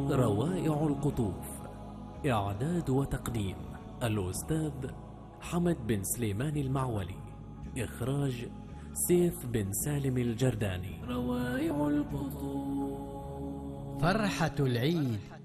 روائع القطوف. إعداد وتقديم الأستاذ حمد بن سليمان المعولي. إخراج سيف بن سالم الجرداني. روائع القطوف. فرحة العيد